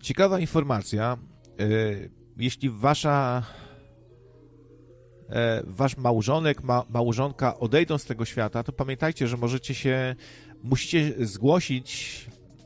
Ciekawa informacja. Jeśli wasz małżonek, małżonka odejdą z tego świata, to pamiętajcie, że musicie zgłosić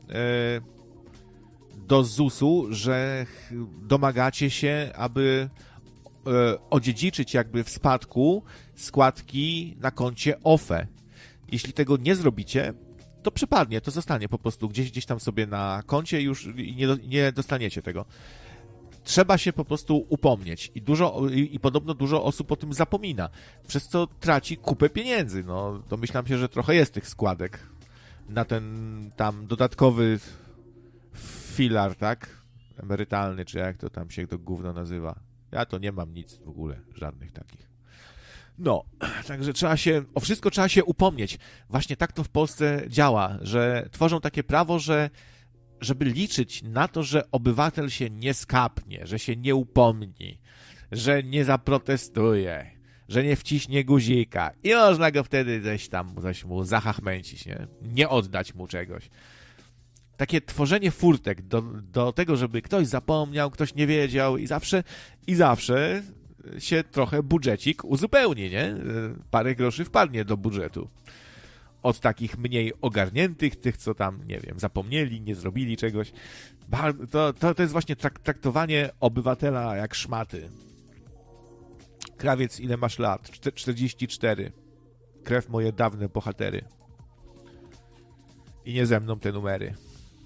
do ZUS-u, że domagacie się, aby odziedziczyć jakby w spadku składki na koncie OFE. Jeśli tego nie zrobicie, to przepadnie, to zostanie po prostu gdzieś tam sobie na koncie już i nie dostaniecie tego. Trzeba się po prostu upomnieć i podobno dużo osób o tym zapomina, przez co traci kupę pieniędzy. No, domyślam się, że trochę jest tych składek na ten tam dodatkowy filar, tak? Emerytalny, czy jak to tam się to gówno nazywa. Ja to nie mam nic w ogóle, żadnych takich. No, także o wszystko trzeba się upomnieć. Właśnie tak to w Polsce działa, że tworzą takie prawo, żeby liczyć na to, że obywatel się nie skapnie, że się nie upomni, że nie zaprotestuje, że nie wciśnie guzika i można go wtedy coś mu zahachmęcić, nie oddać mu czegoś. Takie tworzenie furtek do tego, żeby ktoś zapomniał, ktoś nie wiedział i zawsze się trochę budżecik uzupełni, nie? Parę groszy wpadnie do budżetu. Od takich mniej ogarniętych, tych, co tam, nie wiem, zapomnieli, nie zrobili czegoś. To jest właśnie traktowanie obywatela jak szmaty. Krawiec, ile masz lat? 44. Krew moje dawne bohatery. I nie ze mną te numery.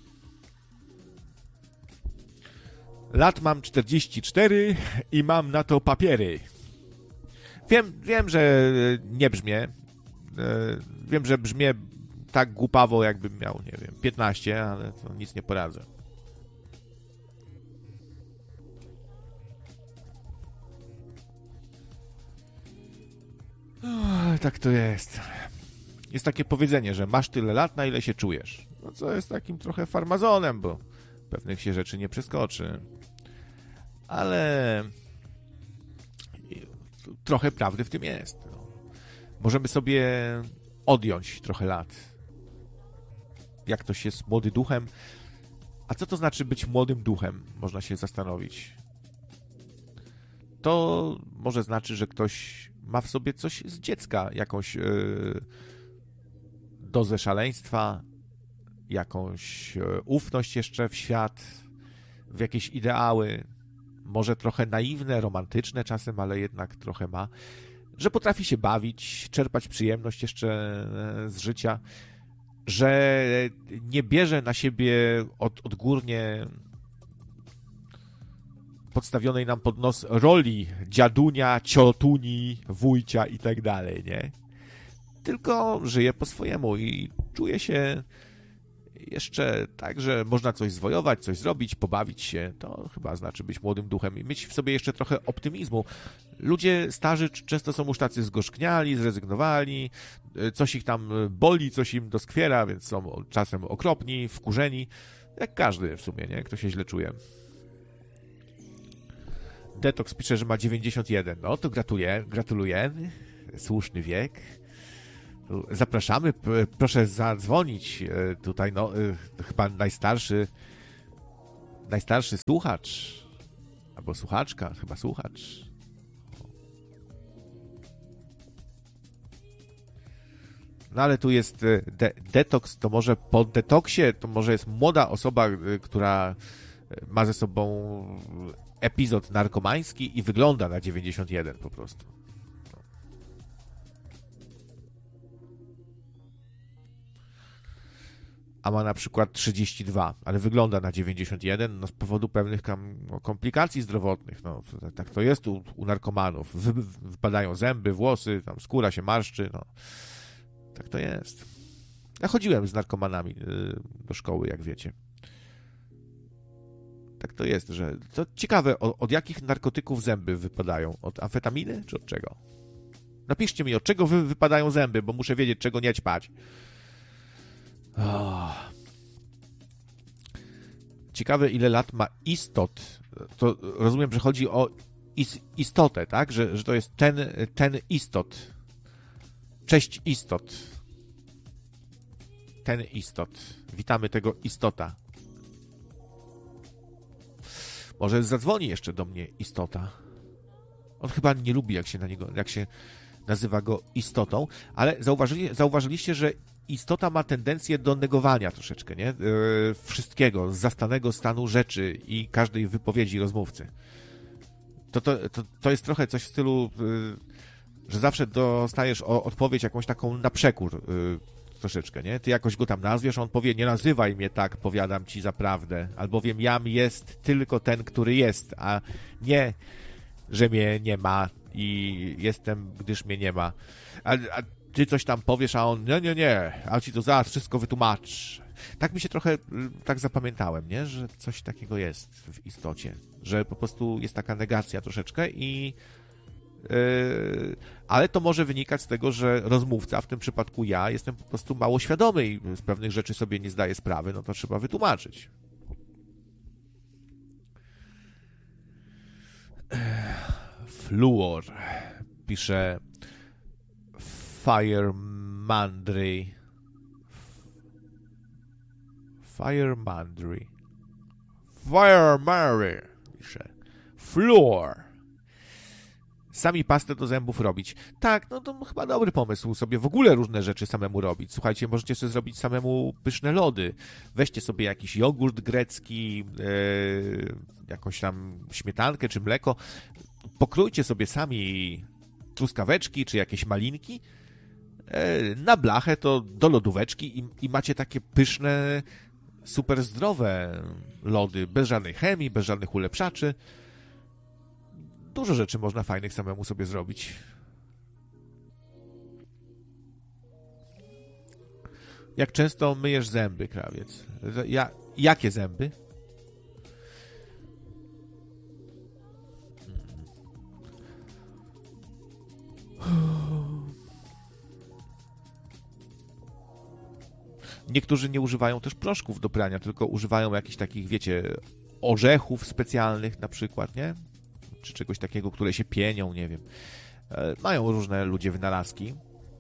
Lat mam 44 i mam na to papiery. Wiem, że nie brzmię. Wiem, że brzmię tak głupawo, jakbym miał, nie wiem, 15, ale to nic nie poradzę. Tak to jest. Jest takie powiedzenie, że masz tyle lat, na ile się czujesz. No co jest takim trochę farmazonem, bo pewnych się rzeczy nie przeskoczy. Ale trochę prawdy w tym jest. No. Możemy sobie odjąć trochę lat. Jak ktoś jest młody duchem. A co to znaczy być młodym duchem? Można się zastanowić. To może znaczy, że ktoś ma w sobie coś z dziecka, jakąś dozę szaleństwa, jakąś ufność jeszcze w świat, w jakieś ideały, może trochę naiwne, romantyczne czasem, ale jednak trochę ma, że potrafi się bawić, czerpać przyjemność jeszcze z życia, że nie bierze na siebie odgórnie podstawionej nam pod nos roli dziadunia, ciotuni, wujcia i tak dalej, nie? Tylko żyje po swojemu i czuje się jeszcze tak, że można coś zwojować, coś zrobić, pobawić się. To chyba znaczy być młodym duchem i mieć w sobie jeszcze trochę optymizmu. Ludzie starzy często są już tacy zgorzkniali, zrezygnowali, coś ich tam boli, coś im doskwiera, więc są czasem okropni, wkurzeni. Jak każdy w sumie, nie? Kto się źle czuje. Detox pisze, że ma 91. No to gratuluję. Słuszny wiek. Zapraszamy, proszę zadzwonić. Tutaj chyba najstarszy słuchacz albo słuchaczka, chyba słuchacz. No ale tu jest detoks, to może po detoksie, to może jest młoda osoba, która ma ze sobą epizod narkomański i wygląda na 91 po prostu. A ma na przykład 32, ale wygląda na 91 z powodu pewnych komplikacji zdrowotnych. No, tak to jest u narkomanów. Wypadają zęby, włosy, tam skóra się marszczy. No. Tak to jest. Ja chodziłem z narkomanami do szkoły, jak wiecie. Tak to jest, że... To ciekawe, od jakich narkotyków zęby wypadają? Od amfetaminy, czy od czego? Napiszcie mi, od czego wypadają zęby, bo muszę wiedzieć, czego nie ćpać. Oh. Ciekawe, ile lat ma istot. To rozumiem, że chodzi o istotę, tak? Że to jest ten istot. Cześć istot. Ten istot. Witamy tego istota. Może zadzwoni jeszcze do mnie istota. On chyba nie lubi, jak się nazywa go istotą, ale zauważyliście, że istota ma tendencję do negowania troszeczkę, nie? Wszystkiego, zastanego stanu rzeczy i każdej wypowiedzi rozmówcy. To jest trochę coś w stylu, że zawsze dostajesz odpowiedź jakąś taką na przekór troszeczkę, nie? Ty jakoś go tam nazwiesz, on powie, nie nazywaj mnie tak, powiadam ci zaprawdę, albowiem jam jest tylko ten, który jest, a nie, że mnie nie ma i jestem, gdyż mnie nie ma. A ty coś tam powiesz, a on, nie, a ci to zaraz wszystko wytłumacz. Tak mi się trochę, tak zapamiętałem, nie? Że coś takiego jest w istocie, że po prostu jest taka negacja troszeczkę ale to może wynikać z tego, że rozmówca, w tym przypadku ja, jestem po prostu mało świadomy i z pewnych rzeczy sobie nie zdaję sprawy, no to trzeba wytłumaczyć. Fluor, pisze Firemandry, pisze Fluor. Sami pastę do zębów robić. Tak, no to chyba dobry pomysł sobie w ogóle różne rzeczy samemu robić. Słuchajcie, możecie sobie zrobić samemu pyszne lody. Weźcie sobie jakiś jogurt grecki, jakąś tam śmietankę czy mleko. Pokrójcie sobie sami truskaweczki czy jakieś malinki na blachę, to do lodóweczki i macie takie pyszne, super zdrowe lody, bez żadnej chemii, bez żadnych ulepszaczy. Dużo rzeczy można fajnych samemu sobie zrobić. Jak często myjesz zęby, krawiec? Jakie zęby? Niektórzy nie używają też proszków do prania, tylko używają jakichś takich, wiecie, orzechów specjalnych na przykład, nie? Czy czegoś takiego, które się pienią, nie wiem. Mają różne ludzie wynalazki.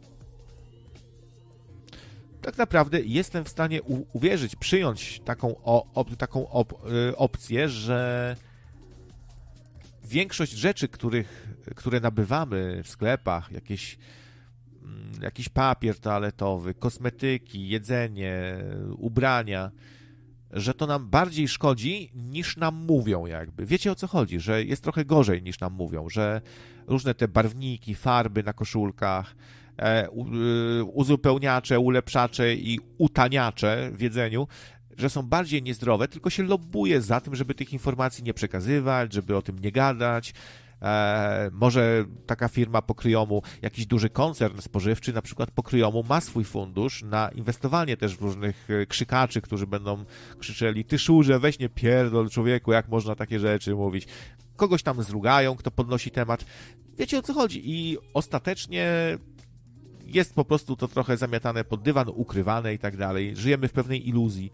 Tak naprawdę jestem w stanie uwierzyć, przyjąć taką opcję, że większość rzeczy, które nabywamy w sklepach, jakiś papier toaletowy, kosmetyki, jedzenie, ubrania, że to nam bardziej szkodzi, niż nam mówią jakby. Wiecie, o co chodzi? Że jest trochę gorzej, niż nam mówią, że różne te barwniki, farby na koszulkach, uzupełniacze, ulepszacze i utaniacze w jedzeniu, że są bardziej niezdrowe, tylko się lobbuje za tym, żeby tych informacji nie przekazywać, żeby o tym nie gadać. Może taka firma pokryjomu, jakiś duży koncern spożywczy, na przykład pokryjomu, ma swój fundusz na inwestowanie też w różnych krzykaczy, którzy będą krzyczeli: ty szurze, weź nie pierdol, człowieku, jak można takie rzeczy mówić. Kogoś tam zrugają, kto podnosi temat. Wiecie, o co chodzi? I ostatecznie jest po prostu to trochę zamiatane pod dywan, ukrywane i tak dalej. Żyjemy w pewnej iluzji.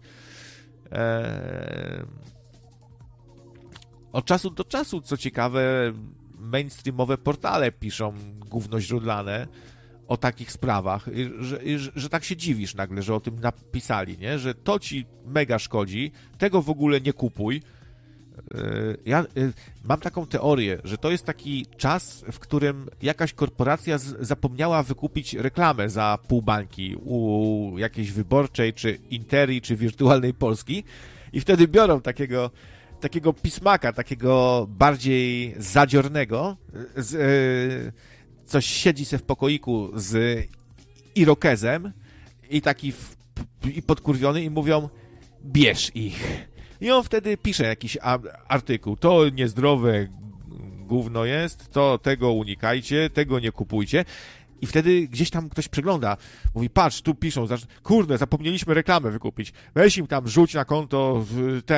Od czasu do czasu, co ciekawe, mainstreamowe portale piszą gówno źródlane o takich sprawach, że tak się dziwisz nagle, że o tym napisali, nie? Że to ci mega szkodzi, tego w ogóle nie kupuj. Ja mam taką teorię, że to jest taki czas, w którym jakaś korporacja zapomniała wykupić reklamę za pół bańki u jakiejś Wyborczej, czy Interi, czy Wirtualnej Polski i wtedy biorą takiego pismaka, takiego bardziej zadziornego, coś siedzi se w pokoiku z irokezem i taki i podkurwiony i mówią: bierz ich. I on wtedy pisze jakiś artykuł. To niezdrowe gówno jest, to tego unikajcie, tego nie kupujcie. I wtedy gdzieś tam ktoś przegląda, mówi: patrz, tu piszą, kurde, zapomnieliśmy reklamę wykupić. Weź im tam, rzuć na konto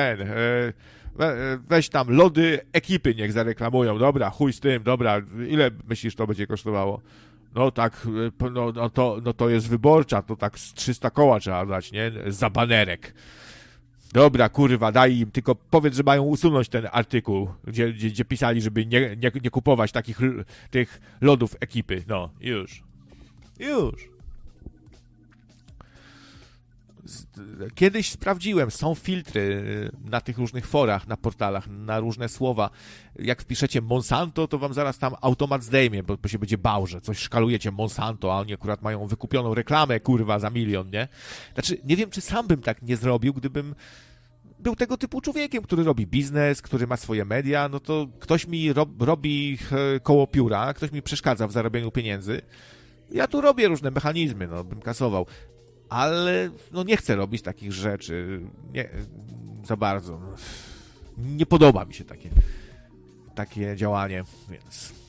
weź tam lody ekipy, niech zareklamują. Dobra, chuj z tym, dobra, ile myślisz, to będzie kosztowało? No tak, no to jest Wyborcza, to tak z 300 koła trzeba dać, nie? Za banerek. Dobra, kurwa, daj im, tylko powiedz, że mają usunąć ten artykuł, gdzie pisali, żeby nie kupować tych lodów ekipy. No, już. Kiedyś sprawdziłem, są filtry na tych różnych forach, na portalach, na różne słowa. Jak wpiszecie Monsanto, to wam zaraz tam automat zdejmie, bo się będzie bał, że coś szkalujecie Monsanto, a oni akurat mają wykupioną reklamę, kurwa, za 1 milion, nie? Znaczy, nie wiem, czy sam bym tak nie zrobił, gdybym był tego typu człowiekiem, który robi biznes, który ma swoje media, no to ktoś mi robi koło pióra, ktoś mi przeszkadza w zarabianiu pieniędzy. Ja tu robię różne mechanizmy, no, bym kasował. Ale no nie chcę robić takich rzeczy. Nie, za bardzo. Nie podoba mi się takie działanie, więc